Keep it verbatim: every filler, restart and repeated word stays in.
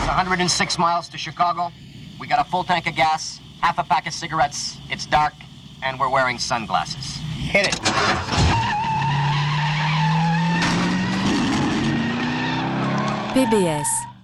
one hundred six miles to Chicago. We got a full tank of gas, half a pack of cigarettes. It's dark, and we're wearing sunglasses. Hit it. P B S